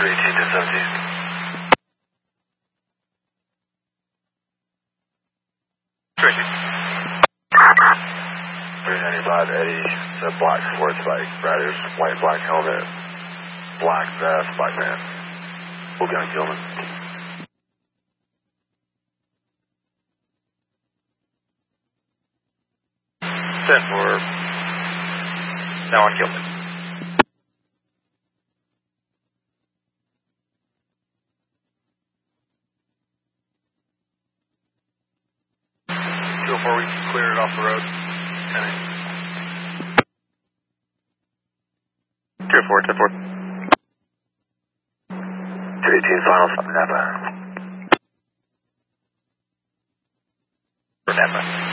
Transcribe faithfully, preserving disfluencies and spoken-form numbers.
three eighteen to seventeen. three ninety-five, Eddie, the black sports bike, riders, white and black helmet, black vest, black man. We'll be on Gilman. ten four, now on Gilman. two oh four, we can clear it off the road. two oh four, ten four. two eighteen, final stop, Napa. For Napa.